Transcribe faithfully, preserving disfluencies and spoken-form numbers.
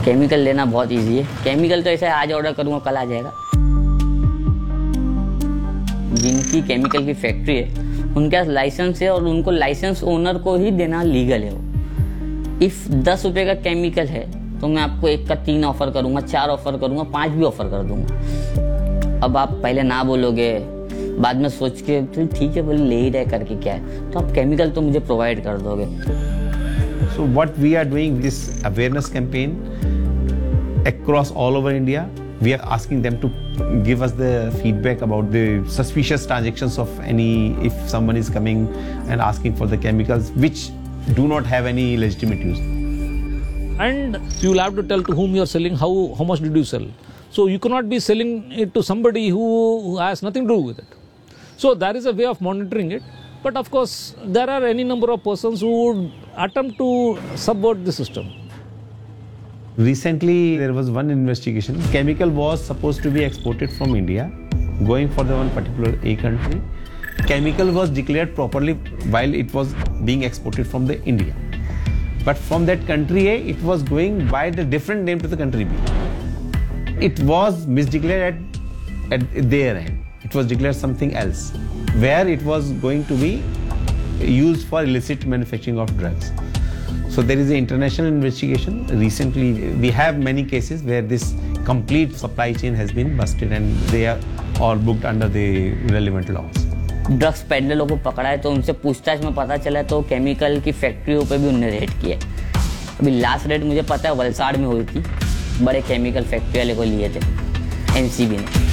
Chemical लेना बहुत easy है। केमिकल तो ऐसा है, आज ऑर्डर करूँगा कल आ जाएगा। जिनकी केमिकल की फैक्ट्री है उनके पास लाइसेंस है और उनको लाइसेंस ओनर को ही देना लीगल है। वो इफ़ दस रुपये का केमिकल है तो मैं आपको एक का तीन ऑफर करूँगा, चार ऑफर करूँगा, पाँच भी ऑफर कर दूँगा। अब आप पहले ना बोलोगे, बाद में सोच के तो ठीक है बोले ले ही रहे करके क्या है, तो आप केमिकल तो मुझे प्रोवाइड कर दोगे। So what we are doing this awareness campaign across all over India. We are asking them to give us the feedback about the suspicious transactions of any, if someone is coming and asking for the chemicals which do not have any legitimate use. And you will have to tell to whom you are selling, how, how much did you sell. So you cannot be selling it to somebody who, who has nothing to do with it. So there is a way of monitoring it. But of course, there are any number of persons who would attempt to subvert the system. Recently, there was one investigation. Chemical was supposed to be exported from India, going for the one particular A country. Chemical was declared properly while it was being exported from the India. But from that country A, it was going by the different name to the country B. It was misdeclared at, at their end. It was declared something else, where it was going to be used for illicit manufacturing of drugs. So there is an international investigation. Recently, we have many cases where this complete supply chain has been busted and they are all booked under the relevant laws. Drugs पेडलरों को पकड़ा है तो उनसे पूछताछ में पता चला तो केमिकल की फैक्ट्रियों पे भी उन्होंने रेड किया। अभी लास्ट रेड मुझे पता है वलसाड़ में हुई थी, बड़े केमिकल फैक्ट्री वाले को लिए थे एनसीबी ने।